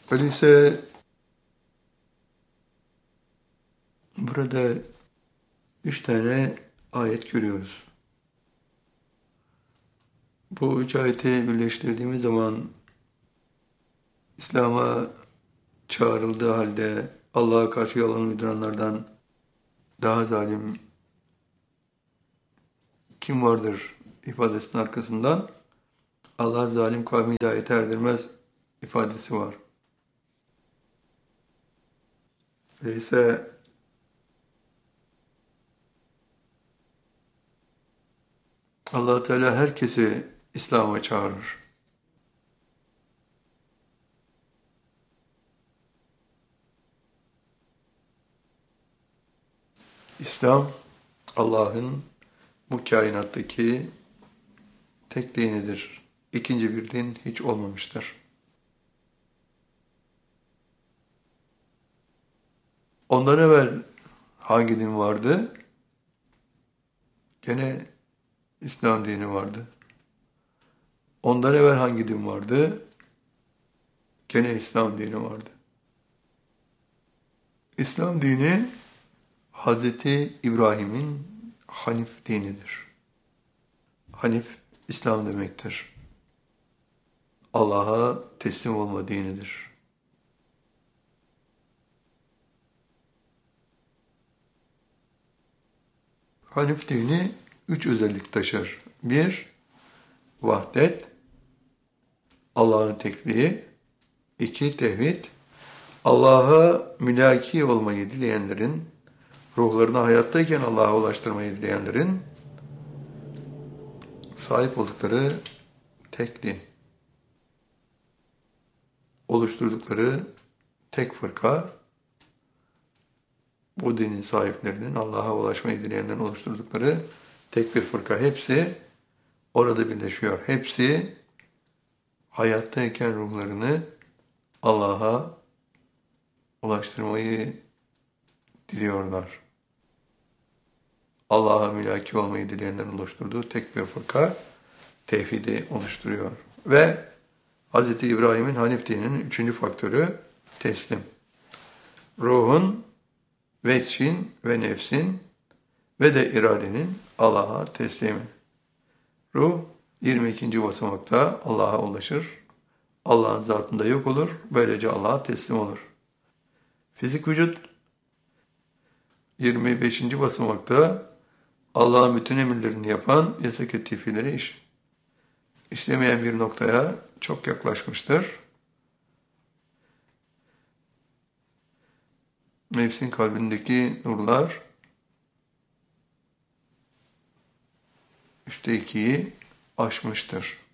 Öyleyse burada 3 tane ayet görüyoruz. Bu 3 ayeti birleştirdiğimiz zaman İslam'a çağrıldığı halde Allah'a karşı yalan uyduranlardan daha zalim kim vardır ifadesinin arkasından Allah zalim kavmi hidayete erdirmez ifadesi var. Öyleyse Allah Teala herkesi İslam'a çağırır. İslam Allah'ın bu kainattaki tek dinidir. İkinci bir din hiç olmamıştır. Ondan evvel hangi din vardı? Gene İslam dini vardı. Ondan evvel hangi din vardı? Gene İslam dini vardı. İslam dini Hazreti İbrahim'in Hanif dinidir. Hanif, İslam demektir. Allah'a teslim olma dinidir. Hanif dini 3 özellik taşır. 1, vahdet, Allah'ın tekliği. 2, tevhid, Allah'a mülaki olmayı dileyenlerin, ruhlarını hayattayken Allah'a ulaştırmayı dileyenlerin sahip oldukları tek din, oluşturdukları tek fırka, bu dinin sahiplerinin, Allah'a ulaşmayı dileyenlerin oluşturdukları tek bir fırka. Hepsi orada birleşiyor. Hepsi hayattayken ruhlarını Allah'a ulaştırmayı diliyorlar. Allah'a mülaki olmayı dileyenlerin oluşturduğu tek bir fırka tevhidi oluşturuyor. Ve Hz. İbrahim'in Hanif dininin 3. faktörü teslim. Ruhun, veçhin ve nefsin ve de iradenin Allah'a teslimi. Ruh 22. basamakta Allah'a ulaşır. Allah'ın zatında yok olur. Böylece Allah'a teslim olur. Fizik vücut 25. basamakta Allah'ın bütün emirlerini yapan, yasak ettiği fiilleri işlemeyen bir noktaya çok yaklaşmıştır. Nefsin kalbindeki nurlar 3'te 2'yi aşmıştır.